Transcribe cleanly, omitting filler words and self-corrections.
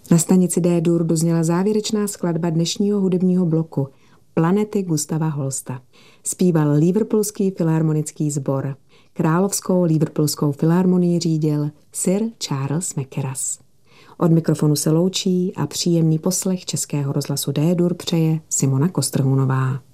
Na stanici D-dur dozněla závěrečná skladba dnešního hudebního bloku Planety Gustava Holsta. Zpíval Liverpoolský filharmonický sbor. Královskou Liverpoolskou filharmonii řídil Sir Charles Mackerras. Od mikrofonu se loučí a příjemný poslech Českého rozhlasu D-dur přeje Simona Kostrhunová.